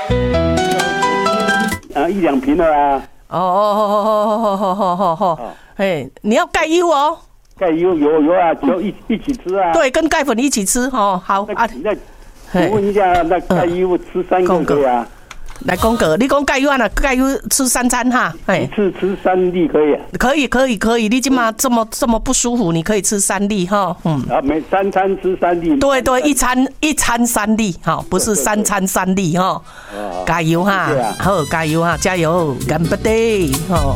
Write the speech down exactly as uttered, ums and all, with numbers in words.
啊，一两瓶了啊。 哦哦哦哦哦哦哦哦哦，哎，你要钙优哦。 钙优有有啊，就一一起吃啊。 对，跟钙粉一起吃哦。好啊， 那我问一下，那钙优吃三个可以啊？ 来，公哥，你讲钙优啊？钙优吃三餐哈？ 一次吃三粒可以啊？ 可以，可以，可以。你今嘛这么这么不舒服，你可以吃三粒哈。嗯。 啊，每三餐吃三粒。 对对，一餐一餐三粒哈，不是三餐三粒哈。加油哈，好，加油哈，加油，干不得哦。